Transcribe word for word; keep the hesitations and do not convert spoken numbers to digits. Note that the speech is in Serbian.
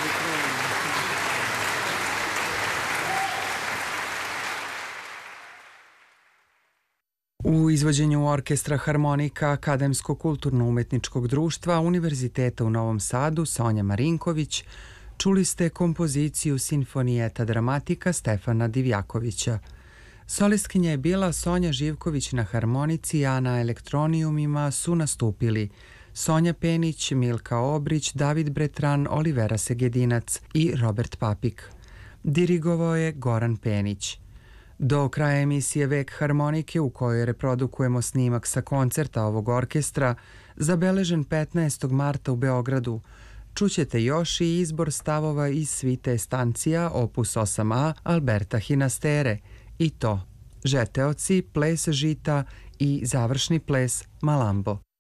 U izvođenju orkestra harmonika Akademsko-kulturno-umetničkog društva Univerziteta u Novom Sadu Sonja Marinković čuli ste kompoziciju Sinfonijeta dramatika Stefana Divjakovića. Solistkinja je bila Sonja Živković na harmonici, a na elektronijumima su nastupili Sonja Penić, Milka Obrić, David Bretran, Olivera Segedinac i Robert Papik. Dirigovao je Goran Penić. Do kraja emisije Vek harmonike, u kojoj reprodukujemo snimak sa koncerta ovog orkestra, zabeležen petnaestog marta u Beogradu, čućete još i izbor stavova iz svite Stancija opus osam a Alberta Hinastere, i to Žeteoci, Ples žita i završni ples Malambo.